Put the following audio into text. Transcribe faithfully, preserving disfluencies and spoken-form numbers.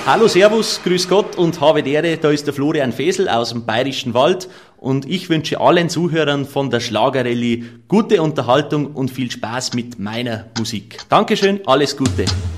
Hallo, Servus, Grüß Gott und habe die Ehre, da ist der Florian Fesel aus dem Bayerischen Wald und ich wünsche allen Zuhörern von der Schlagerrallye gute Unterhaltung und viel Spaß mit meiner Musik. Dankeschön, alles Gute.